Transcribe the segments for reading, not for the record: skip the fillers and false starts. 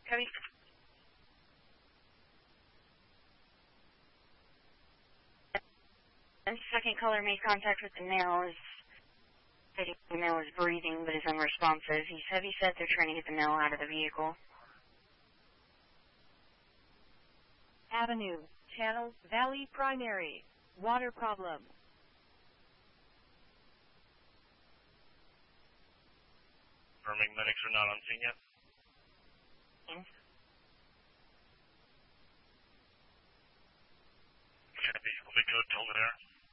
Copy. And second caller made contact with the male. The male is breathing but is unresponsive. He's heavy set. They're trying to get the male out of the vehicle. Avenue, Channel, Valley Primary, water problem. Confirming medics are not on scene yet. Copy. Let me go tell there.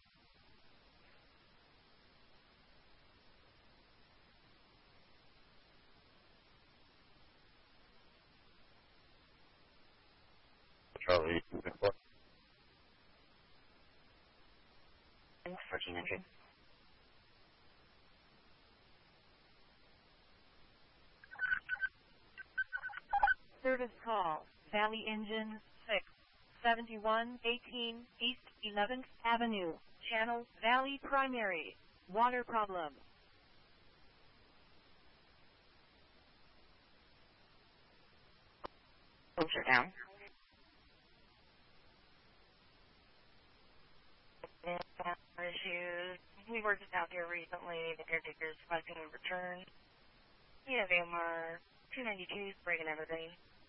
Charlie, 1400. Service call, Valley Engine 67118 East 11th Avenue, Channel, Valley Primary, water problem. Pumps are down. Issues. We worked this out here recently. The caretaker is requesting a return. We have AMR 292 breaking everything.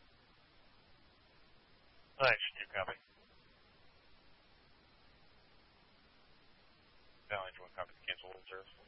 Thanks, you copy. Valley, do you want to copy the cancel service?